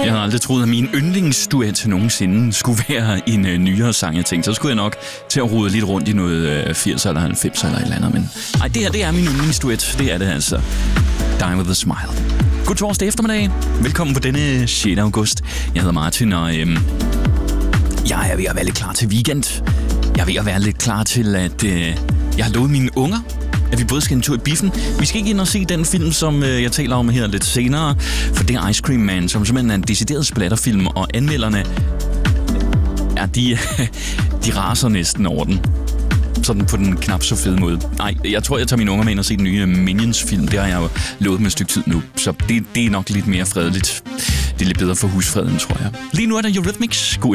Jeg havde aldrig troet, at min yndlingsduet nogensinde skulle være en nyere sang, jeg tænkte. Så skulle jeg nok til at rode lidt rundt i noget 80'er eller 90'er eller et eller andet. Men nej, det er min yndlingsduet. Det er det altså. Die With A Smile. God torsdag eftermiddag. Velkommen på denne 6. august. Jeg hedder Martin, og jeg er ved at være lidt klar til weekend. Jeg er ved at være lidt klar til, at jeg har lovet mine unger, at vi både skal en tur i biffen. Vi skal ikke ind og se den film, som jeg taler om her lidt senere, for det er Ice Cream Man, som simpelthen er en decideret splatterfilm, og anmelderne, ja, de raser næsten over den. Sådan på den knap så fede måde. Nej, jeg tror, jeg tager mine unger med ind og se den nye Minions-film. Det har jeg jo lovet med et stykke tid nu, så det er nok lidt mere fredeligt. Det er lidt bedre for husfreden, tror jeg. Lige nu er der Eurythmics. God